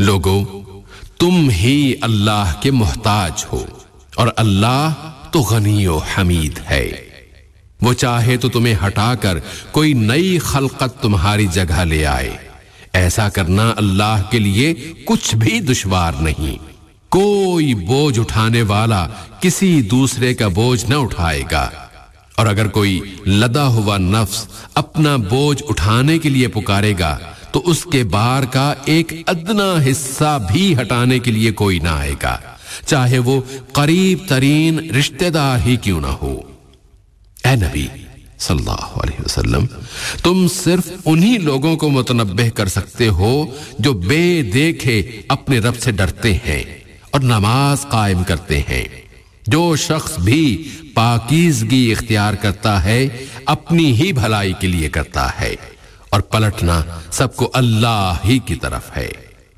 لوگو تم ہی اللہ کے محتاج ہو اور اللہ تو غنی و حمید ہے۔ وہ چاہے تو تمہیں ہٹا کر کوئی نئی خلقت تمہاری جگہ لے آئے، ایسا کرنا اللہ کے لیے کچھ بھی دشوار نہیں۔ کوئی بوجھ اٹھانے والا کسی دوسرے کا بوجھ نہ اٹھائے گا، اور اگر کوئی لدا ہوا نفس اپنا بوجھ اٹھانے کے لیے پکارے گا تو اس کے بار کا ایک ادنا حصہ بھی ہٹانے کے لیے کوئی نہ آئے گا، چاہے وہ قریب ترین رشتہ دار ہی کیوں نہ ہو۔ اے نبی صلی اللہ علیہ وسلم، تم صرف انہی لوگوں کو متنبہ کر سکتے ہو جو بے دیکھے اپنے رب سے ڈرتے ہیں اور نماز قائم کرتے ہیں۔ جو شخص بھی پاکیزگی اختیار کرتا ہے اپنی ہی بھلائی کے لیے کرتا ہے، اور پلٹنا سب کو اللہ ہی کی طرف ہے۔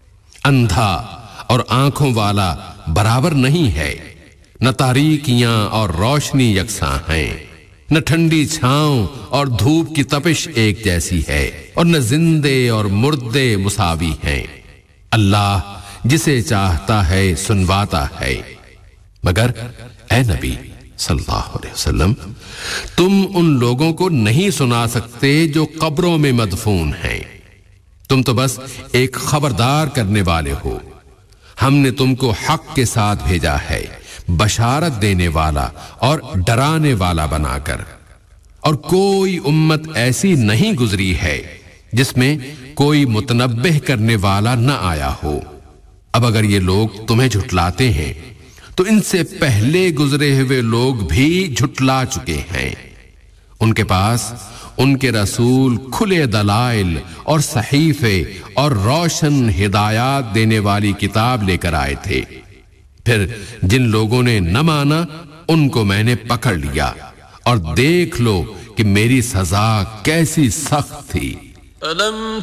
اندھا اور آنکھوں والا برابر نہیں ہے، نہ تاریکیاں اور روشنی یکساں ہیں، نہ ٹھنڈی چھاؤں اور دھوپ کی تپش ایک جیسی ہے، اور نہ زندے اور مردے مساوی ہیں۔ اللہ جسے چاہتا ہے سنواتا ہے۔ مگر اے نبی صلی اللہ علیہ وسلم، تم ان لوگوں کو نہیں سنا سکتے جو قبروں میں مدفون ہیں، تم تو بس ایک خبردار کرنے والے ہو۔ ہم نے تم کو حق کے ساتھ بھیجا ہے، بشارت دینے والا اور ڈرانے والا بنا کر، اور کوئی امت ایسی نہیں گزری ہے جس میں کوئی متنبہ کرنے والا نہ آیا ہو۔ اب اگر یہ لوگ تمہیں جھٹلاتے ہیں تو ان سے پہلے گزرے ہوئے لوگ بھی جھٹلا چکے ہیں۔ ان کے پاس ان کے رسول کھلے دلائل اور صحیفے اور روشن ہدایات دینے والی کتاب لے کر آئے تھے، پھر جن لوگوں نے نہ مانا ان کو میں نے پکڑ لیا، اور دیکھ لو کہ میری سزا کیسی سخت تھی۔